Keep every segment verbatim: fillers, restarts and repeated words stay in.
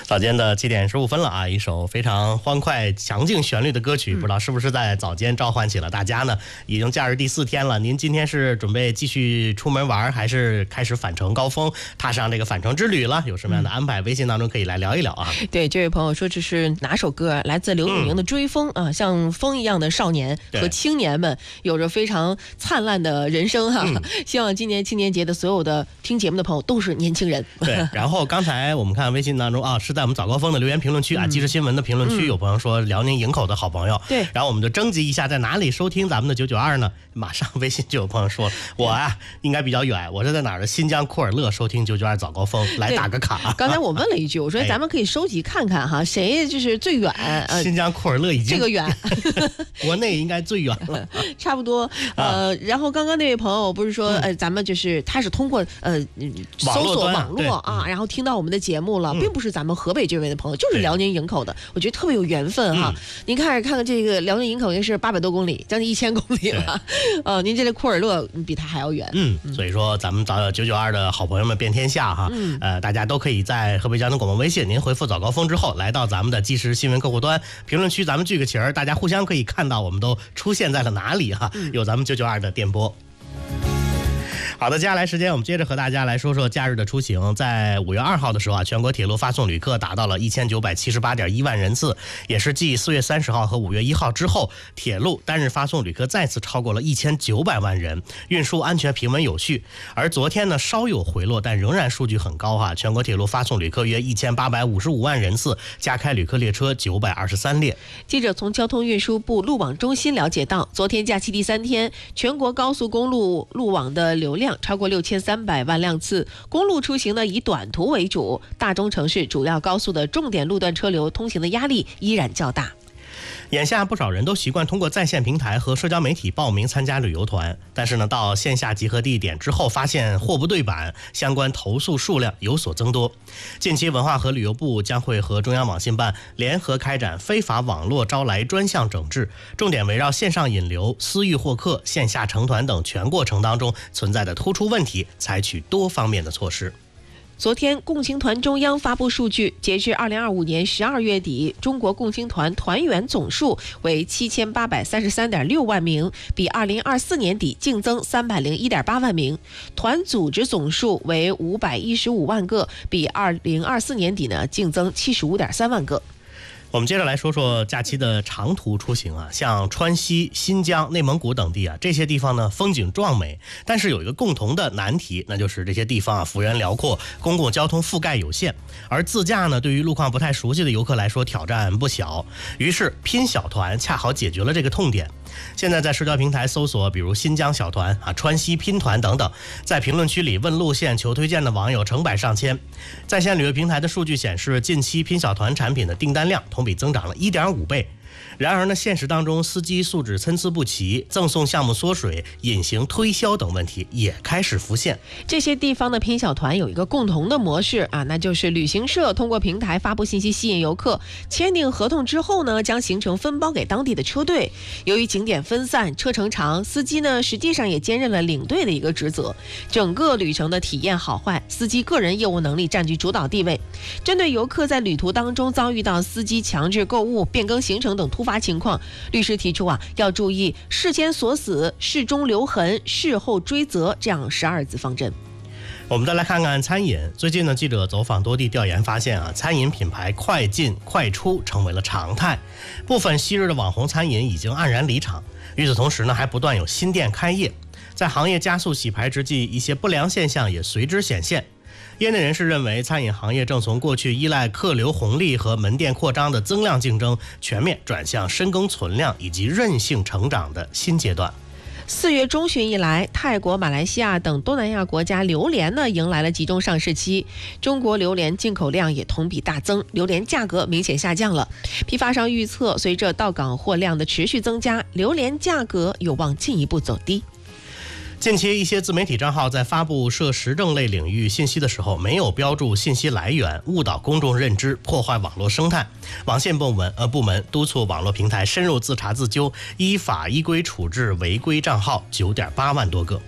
早间的七点十五分了啊，一首非常欢快强劲旋律的歌曲，不知道是不是在早间召唤起了大家呢？已经假日第四天了，您今天是准备继续出门玩，还是开始返程高峰，踏上这个返程之旅了？有什么样的安排？微信当中可以来聊一聊啊。 对，这位朋友说这是哪首歌？来自刘宇宁的《追风》啊，像风一样的少年和青年们有着非常灿烂的人生哈、啊。希望今年青年节的所有的听节目的朋友都是年轻人。 对，然后刚才我们看微信当中啊，是在我们早高峰的留言评论区啊，即时新闻的评论区，有朋友说辽宁营口的好朋友，对，然后我们就征集一下在哪里收听咱们的九九二呢？马上微信就有朋友说，我啊应该比较远，我是在哪儿的新疆库尔勒收听九九二早高峰，来打个卡。 刚才我问了一句，我说咱们可以收集看看哈，谁就是最远？呃、 新疆库尔勒已经这个远， 国内应该最远了， 差不多。呃，然后刚刚那位朋友不是说，呃，咱们就是他是通过呃搜索网络啊，然后听到我们的节目了，并不是咱们河北这位的朋友，就是辽宁营口的，我觉得特别有缘分哈。您看看看这个辽宁营口，已经是八百多公里，将近一千公里了。呃，您这个库尔勒比他还要远。 嗯，所以说咱们早九九二的好朋友们遍天下哈，嗯、呃，大家都可以在河北交通广播微信，您回复早高峰之后，来到咱们的即时新闻客户端评论区，咱们聚个齐儿，大家互相可以看到我们都出现在了哪里哈，有咱们九九二的电波。好的，接下来时间我们接着和大家来说说假日的出行。在五月二号的时候啊，全国铁路发送旅客达到了一千九百七十八点一万人次，也是继四月三十号和五月一号之后，铁路单日发送旅客再次超过了一千九百万人，运输安全平稳有序。而昨天呢，稍有回落，但仍然数据很高哈。全国铁路发送旅客约一千八百五十五万人次，加开旅客列车九百二十三列。 记者从交通运输部路网中心了解到，昨天假期第三天，全国高速公路路网的流量超过六千三百万辆次，公路出行呢以短途为主，大中城市主要高速的重点路段车流通行的压力依然较大。 眼下不少人都习惯通过在线平台和社交媒体报名参加旅游团，但是呢，到线下集合地点之后，发现货不对版，相关投诉数量有所增多。近期文化和旅游部将会和中央网信办联合开展非法网络招来专项整治，重点围绕线上引流、私域获客、线下成团等全过程当中存在的突出问题，采取多方面的措施。 昨天，共青团中央发布数据，截至二零二五年十二月底，中国共青团团员总数为七千八百三十三点六万名，比二零二四年底净增三百零一点八万名；团组织总数为五百一十五万个，比二零二四年底呢净增七十五点三万个。 我们接着来说说假期的长途出行啊，像川西、新疆、内蒙古等地啊，这些地方呢风景壮美，但是有一个共同的难题，那就是这些地方啊幅员辽阔，公共交通覆盖有限，而自驾呢对于路况不太熟悉的游客来说挑战不小，于是拼小团恰好解决了这个痛点。现在在社交平台搜索比如新疆小团啊、川西拼团等等，在评论区里问路线求推荐的网友成百上千。在线旅游平台的数据显示，近期拼小团产品的订单量同比增长了 一点五倍。然而呢，现实当中司机素质参差不齐，赠送项目缩水、隐形推销等问题也开始浮现。 这些地方的拼小团有一个共同的模式啊，那就是旅行社通过平台发布信息吸引游客，签订合同之后呢，将行程分包给当地的车队。由于景点分散、车程长，司机呢实际上也兼任了领队的一个职责。整个旅程的体验好坏，司机个人业务能力占据主导地位。针对游客在旅途当中遭遇到司机强制购物、变更行程等突发情况，律师提出啊，要注意事先锁死、事中留痕、事后追责这样十二字方针。 我们再来看看餐饮。最近呢，记者走访多地调研发现啊，餐饮品牌快进快出成为了常态，部分昔日的网红餐饮已经黯然离场。与此同时呢，还不断有新店开业。在行业加速洗牌之际，一些不良现象也随之显现。业内人士认为，餐饮行业正从过去依赖客流红利和门店扩张的增量竞争，全面转向深耕存量以及韧性成长的新阶段。 四月中旬以来，泰国、马来西亚等东南亚国家榴莲呢迎来了集中上市期，中国榴莲进口量也同比大增，榴莲价格明显下降了。批发商预测，随着到港货量的持续增加，榴莲价格有望进一步走低。 近期一些自媒体账号在发布涉时政类领域信息的时候，没有标注信息来源，误导公众认知，破坏网络生态。网信部门呃部门督促网络平台深入自查自纠，依法依规处置违规账号九点八万多个。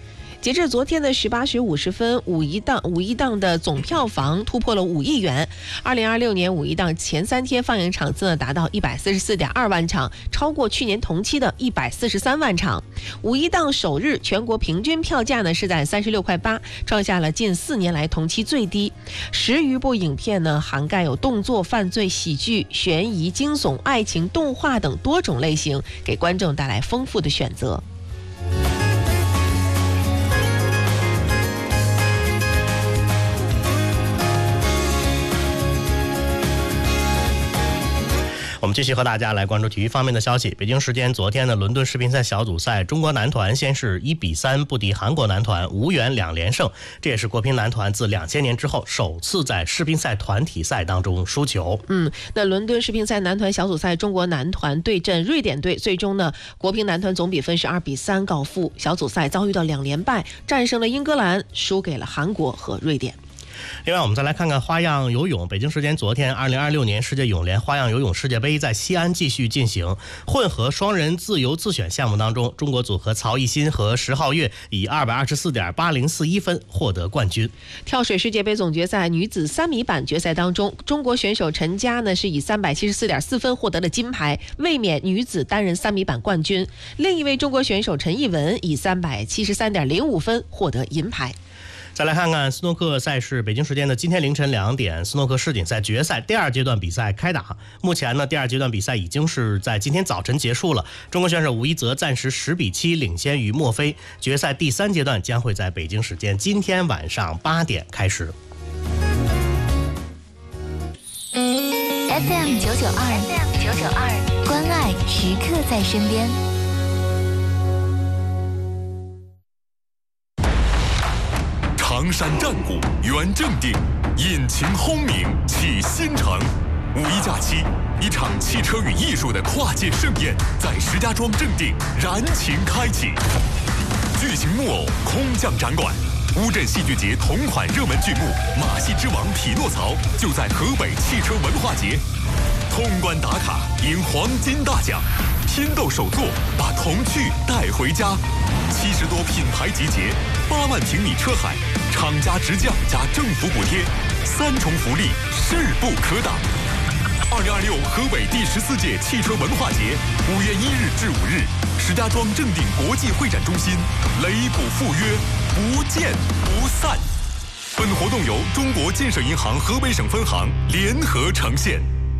截至昨天的十八时五十分，五一档五一档的总票房突破了五亿元。二零二六年五一档前三天放映场次呢达到一百四十四点二万场，超过去年同期的一百四十三万场。五一档首日全国平均票价呢是在三十六块八，创下了近四年来同期最低。十余部影片呢涵盖有动作、犯罪、喜剧、悬疑、惊悚、爱情、动画等多种类型，给观众带来丰富的选择。 我们继续和大家来关注体育方面的消息。北京时间昨天的伦敦世乒赛小组赛，中国男团先是一比三不敌韩国男团，无缘两连胜。这也是国乒男团自两千年之后首次在世乒赛团体赛当中输球。 嗯，那伦敦世乒赛男团小组赛，中国男团对阵瑞典队，最终呢，国乒男团总比分是二比三告负。小组赛遭遇到两连败，战胜了英格兰，输给了韩国和瑞典。 另外我们再来看看花样游泳。北京时间昨天二零二六年世界泳联花样游泳世界杯在西安继续进行，混合双人自由自选项目当中，中国组合曹艺昕和石皓月以二百二十四点八零四一分获得冠军。 跳水世界杯总决赛女子三米板决赛当中，中国选手陈佳呢是以三百七十四点四分获得了金牌，卫冕女子单人三米板冠军。另一位中国选手陈艺文以三百七十三点零五分获得银牌。 再来看看斯诺克赛事，北京时间的今天凌晨两点，斯诺克世锦赛决赛第二阶段比赛开打。目前呢，第二阶段比赛已经是在今天早晨结束了。中国选手吴一泽暂时十比七领先于墨菲。决赛第三阶段将会在北京时间今天晚上八点开始。 F M 九九二 ，F M 九九二，关爱时刻在身边。 常山战鼓圆正定，引擎轰鸣启新城。五一假期，一场汽车与艺术的跨界盛宴在石家庄正定燃情开启。巨型木偶空降展馆，乌镇戏剧节同款热门剧目《马戏之王匹诺曹》就在河北汽车文化节。通关打卡赢黄金大奖，拼斗手作把童趣带回家。七十多品牌集结，八万平米车海，厂家直降加政府补贴，三重福利势不可挡。二零二六河北第十四届汽车文化节，五月一日至五日，石家庄正定国际会展中心，擂鼓赴约，不见不散。本活动由中国建设银行河北省分行联合呈现。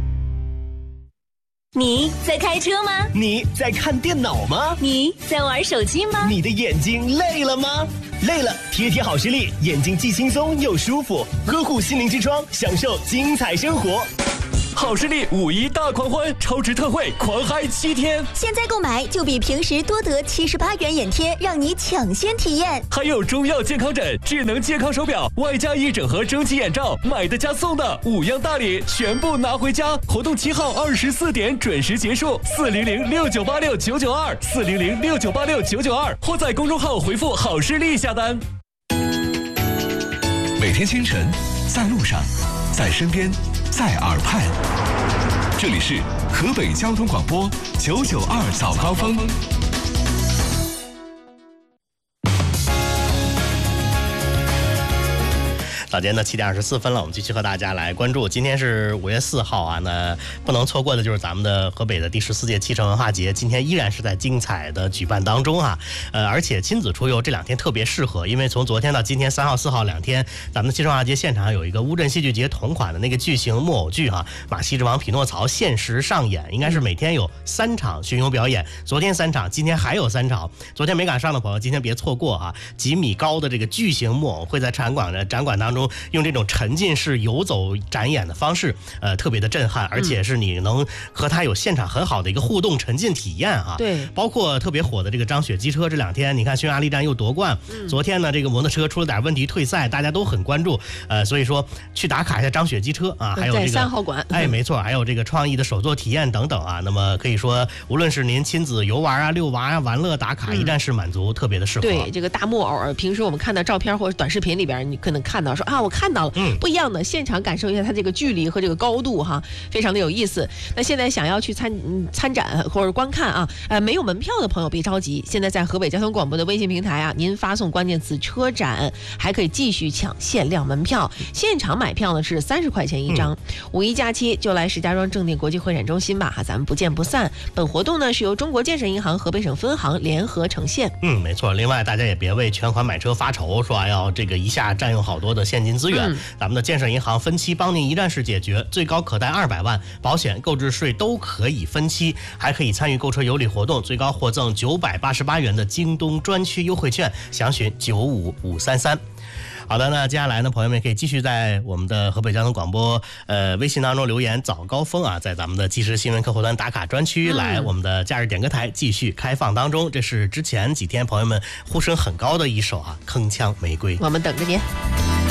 你在开车吗？ 你在看电脑吗？ 你在玩手机吗？ 你的眼睛累了吗？累了，贴贴好视力，眼睛既轻松又舒服，呵护心灵之窗，享受精彩生活。 好视力五一大狂欢，超值特惠，狂嗨七天！ 现在购买就比平时多得七十八元眼贴，让你抢先体验。 还有中药健康枕、智能健康手表，外加一整盒蒸汽眼罩，买的加送的，五样大礼全部拿回家。活动七号二十四点准时结束，四零零六九八六九九二，四零零六九八六九九二，或在公众号回复好视力下单。 每天清晨，在路上，在身边，在耳畔，这里是河北交通广播九九二早高峰。 早间的七点二十四分了，我们继续和大家来关注。今天是五月四号啊，那不能错过的就是咱们的河北的第十四届汽车文化节，今天依然是在精彩的举办当中啊。呃，而且亲子出游这两天特别适合，因为从昨天到今天三号、四号两天，咱们的汽车文化节现场有一个乌镇戏剧节同款的那个巨型木偶剧哈、啊，《马戏之王匹诺曹》限时上演，应该是每天有三场巡游表演，昨天三场，今天还有三场。昨天没赶上的朋友，今天别错过啊！几米高的这个巨型木偶会在展馆的展馆当中。用这种沉浸式游走展演的方式，呃，特别的震撼，而且是你能和他有现场很好的一个互动沉浸体验啊。 对， 包括特别火的这个张雪机车，这两天你看匈牙利站又夺冠，嗯、昨天呢这个摩托车出了点问题退赛，大家都很关注，呃，所以说去打卡一下张雪机车啊，还有这个在三号馆， 哎，没错，还有这个创意的手作体验等等啊。那么可以说，无论是您亲子游玩啊、遛娃啊、玩乐打卡，一站式满足，特别的适合。 对，这个大木偶，平时我们看到照片或者短视频里边，你可能看到说啊。 哈，我看到了， 嗯， 不一样的，现场感受一下它这个距离和这个高度哈，非常的有意思。那现在想要去参嗯参展或者观看啊，呃，没有门票的朋友别着急，现在在河北交通广播的微信平台啊，您发送关键词车展，还可以继续抢限量门票。现场买票呢是三十块钱一张。嗯、五一假期就来石家庄正定国际会展中心吧，哈，咱们不见不散。本活动呢是由中国建设银行河北省分行联合呈现。 嗯，没错。另外，大家也别为全款买车发愁，说要这个一下占用好多的现金资源。嗯、咱们的建设银行分期帮您一站式解决，最高可贷二百万，保险、购置税都可以分期，还可以参与购车有礼活动，最高获赠九百八十八元的京东专区优惠券，详询九五五三三。好的，那接下来呢，朋友们可以继续在我们的河北交通广播呃微信当中留言早高峰啊，在咱们的即时新闻客户端打卡专区、嗯、来我们的假日点歌台继续开放当中。这是之前几天朋友们呼声很高的一首啊铿锵玫瑰， 我们等着您。